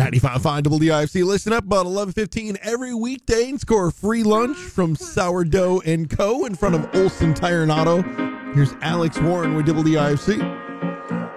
95.5 WDIFC. Listen up about 11:15 every weekday and score a free lunch from Sourdough & Co. in front of Olson Tire and Auto. Here's Alex Warren with WDIFC.